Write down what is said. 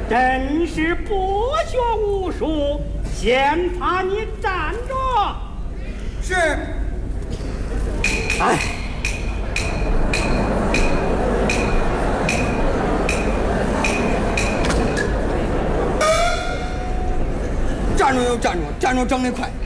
真是不学无术，先怕你站着。 是。 哎， 站住又站住，站住整得快。